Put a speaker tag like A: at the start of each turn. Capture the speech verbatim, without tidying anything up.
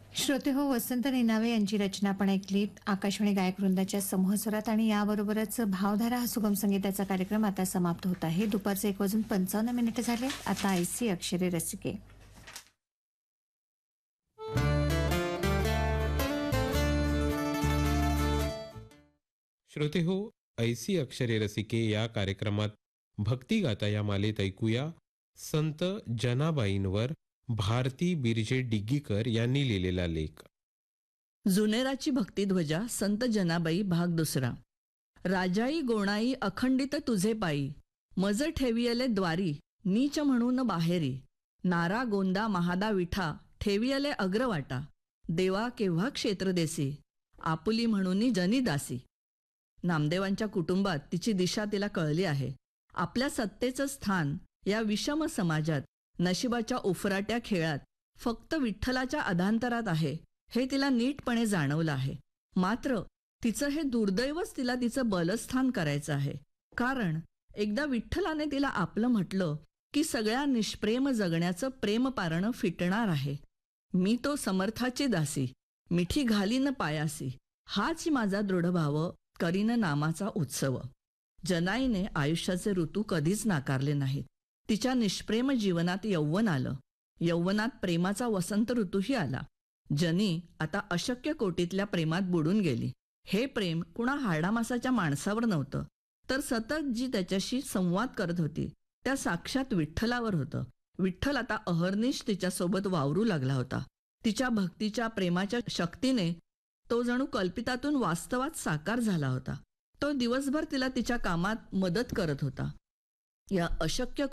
A: श्रोते हो, वसंत निनावे यांची रचना आपण ऐकली. आकाशवाणी गायक वृंदाच्या समूहस्वरात आणि याबरोबरच भावधारा हा सुगम संगीताचा कार्यक्रम आता समाप्त होत आहे. दुपारचे एक वाजून पंचावन्न मिनिटं झाले. आता ऐसी अक्षरे रसिके.
B: श्रोते हो, ऐसी अक्षरे रसिके या कार्यक्रमात भक्तिगाथा या मालेत ऐकूया संत जनाबाईंवर भारती बिरजे डिग्गीकर यांनी लिहिलेला लेख.
C: जुनेराची भक्तिध्वजा संत जनाबाई भाग दुसरा. राजाई गोणाई अखंडित तुझे पायी, मज ठेवियले द्वारी, नीच म्हणून बाहेरी. नारा गोंदा महादा विठा, ठेवियले अग्रवाटा. देवा केव्हा क्षेत्र देसी, आपुली म्हणून जनी दासी. नामदेवांच्या कुटुंबात तिची दिशा तिला कळली आहे. आपल्या सत्तेचं स्थान या विषम समाजात, नशिबाच्या उफराट्या खेळात फक्त विठ्ठलाच्या अधांतरात आहे हे तिला नीटपणे जाणवलं आहे. मात्र तिचं हे दुर्दैवच तिला तिचं बलस्थान करायचं आहे. कारण एकदा विठ्ठलाने तिला आपलं म्हटलं की सगळ्या निष्प्रेम जगण्याचं प्रेम पारणं फिटणार आहे. मी तो समर्थाची दासी, मिठी घालीन पायासी, हाच माझा दृढभाव, करीन नामाचा उत्सव. जनाईने आयुष्याचे ऋतू कधीच नाकारले नाहीत. तिच्या निष्प्रेम जीवनात यौवन आलं. यौवनात प्रेमाचा वसंत ऋतूही आला. जनी आता अशक्य कोटीतल्या प्रेमात बुडून गेली. हे प्रेम कुणा हाडामासाच्या माणसावर नव्हतं, तर सतत जी त्याच्याशी संवाद करत होती त्या साक्षात विठ्ठलावर होतं. विठ्ठल आता अहर्निश तिच्यासोबत वावरू लागला होता. तिच्या भक्तीच्या प्रेमाच्या शक्तीने तो जणू कल्पितातून वास्तवात साकार झाला होता. तो दिवसभर तिला तिच्या कामात मदत करत होता. या अशक्य